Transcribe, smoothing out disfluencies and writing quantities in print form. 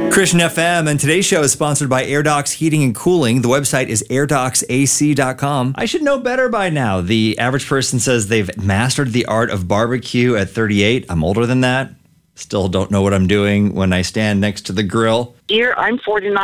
Christian FM, and today's show is sponsored by AirDocs Heating and Cooling. The website is airdocsac.com. I should know better by now. The average person says they've mastered the art of barbecue at 38. I'm older than that. Still don't know what I'm doing when I stand next to the grill. I'm 49.